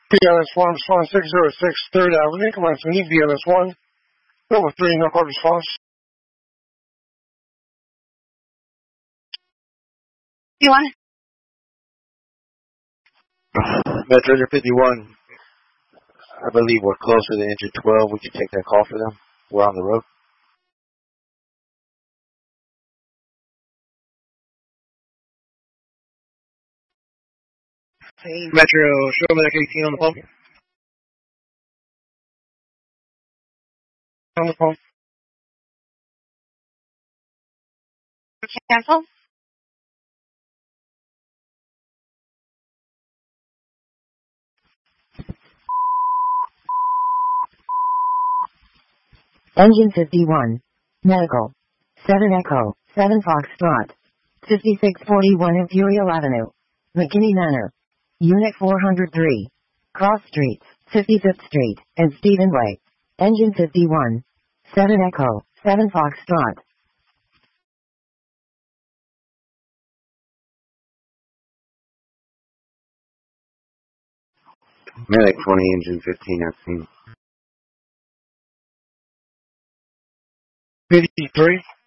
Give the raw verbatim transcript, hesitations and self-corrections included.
B L S one, response six oh six, third Avenue, command Cindy, B L S one, over three, no call response. fifty-one. Metro fifty-one, I believe we're closer to engine twelve. We can take that call for them. We're on the road. Metro, show me that eighteen on the phone. On the phone. Cancel. Engine fifty-one. Medical. seven Echo, seven Foxtrot. fifty-six forty-one Imperial Avenue. McKinney Manor. Unit four oh three. Cross Streets, fifty-fifth Street, and Stephen Way. Engine fifty-one. seven Echo, seven Foxtrot. Medic twenty, engine fifteen, I've seen. fifty-three.